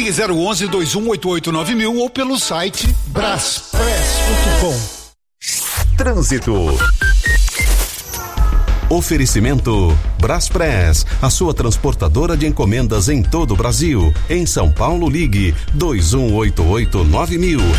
Ligue 011-2188-9000 ou pelo site braspress.com. Trânsito. Oferecimento Braspress, a sua transportadora de encomendas em todo o Brasil. Em São Paulo, ligue 2188-9000.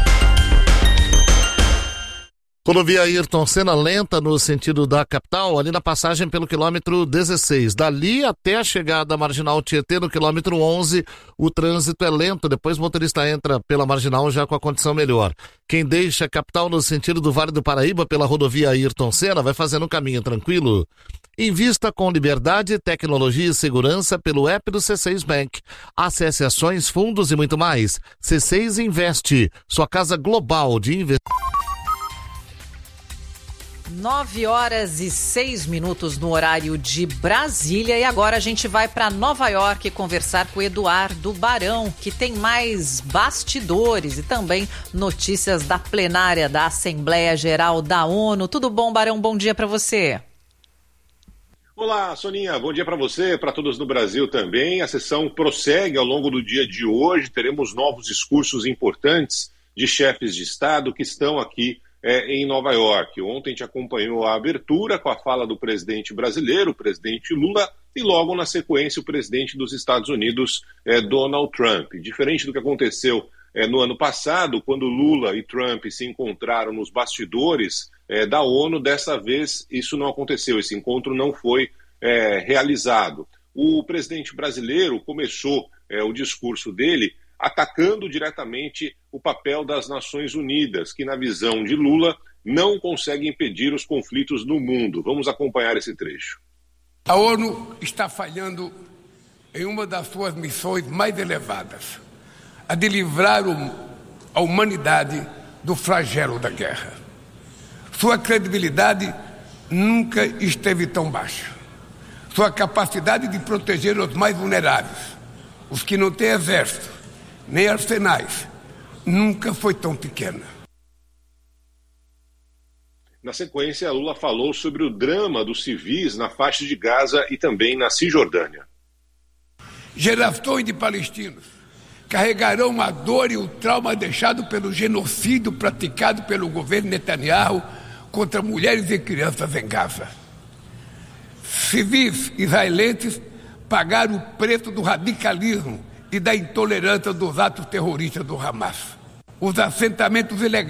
Rodovia Ayrton Senna lenta no sentido da capital, ali na passagem pelo quilômetro 16. Dali até a chegada à Marginal Tietê, no quilômetro 11, o trânsito é lento. Depois o motorista entra pela Marginal já com a condição melhor. Quem deixa a capital no sentido do Vale do Paraíba pela rodovia Ayrton Senna vai fazendo um caminho tranquilo. Invista com liberdade, tecnologia e segurança pelo app do C6 Bank. Acesse ações, fundos e muito mais. C6 Investe, sua casa global de investimento. 9h06 no horário de Brasília, e agora a gente vai para Nova York conversar com o Eduardo Barão, que tem mais bastidores e também notícias da plenária da Assembleia Geral da ONU. Tudo bom, Barão? Bom dia para você. Olá, Soninha. Bom dia para você, para todos no Brasil também. A sessão prossegue ao longo do dia de hoje. Teremos novos discursos importantes de chefes de Estado que estão aqui em Nova York. Ontem a gente acompanhou a abertura com a fala do presidente brasileiro, o presidente Lula, e logo na sequência o presidente dos Estados Unidos, Donald Trump. Diferente do que aconteceu no ano passado, quando Lula e Trump se encontraram nos bastidores da ONU, dessa vez isso não aconteceu, esse encontro não foi realizado. O presidente brasileiro começou o discurso dele atacando diretamente o papel das Nações Unidas, que, na visão de Lula, não consegue impedir os conflitos no mundo. Vamos acompanhar esse trecho. A ONU está falhando em uma das suas missões mais elevadas, a de livrar a humanidade do flagelo da guerra. Sua credibilidade nunca esteve tão baixa. Sua capacidade de proteger os mais vulneráveis, os que não têm exército, nem arsenais, nunca foi tão pequena. Na sequência, Lula falou sobre o drama dos civis na faixa de Gaza e também na Cisjordânia. Gerações de palestinos carregarão a dor e o trauma deixado pelo genocídio praticado pelo governo Netanyahu contra mulheres e crianças em Gaza. Civis israelenses pagaram o preço do radicalismo e da intolerância dos atos terroristas do Hamas. Os assentamentos ilegais